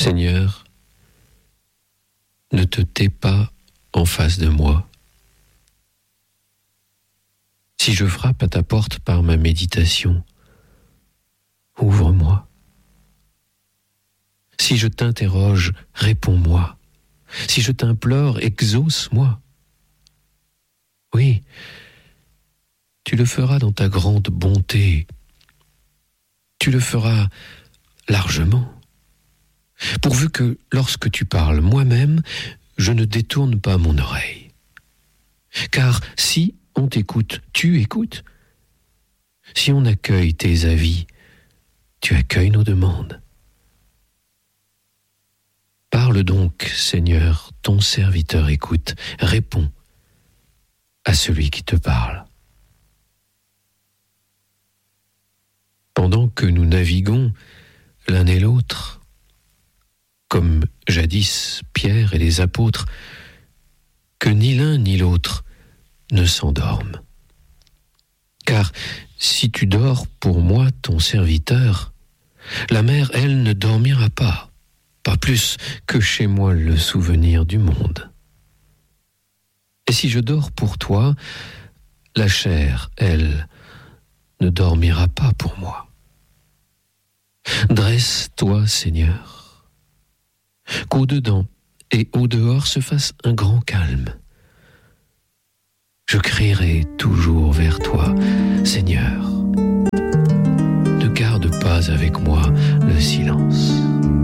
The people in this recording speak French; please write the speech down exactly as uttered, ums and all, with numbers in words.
Seigneur, ne te tais pas en face de moi. Si je frappe à ta porte par ma méditation, ouvre-moi. Si je t'interroge, réponds-moi. Si je t'implore, exauce-moi. Oui, tu le feras dans ta grande bonté. Tu le feras largement. Pourvu que, lorsque tu parles moi-même, je ne détourne pas mon oreille. Car si on t'écoute, tu écoutes. Si on accueille tes avis, tu accueilles nos demandes. Parle donc, Seigneur, ton serviteur écoute, réponds à celui qui te parle. Pendant que nous naviguons l'un et l'autre, comme jadis Pierre et les apôtres, que ni l'un ni l'autre ne s'endorment. Car si tu dors pour moi, ton serviteur, la mer, elle, ne dormira pas, pas plus que chez moi le souvenir du monde. Et si je dors pour toi, la chair, elle, ne dormira pas pour moi. Dresse-toi, Seigneur, qu'au-dedans et au-dehors se fasse un grand calme. Je crierai toujours vers toi, Seigneur. Ne garde pas avec moi le silence.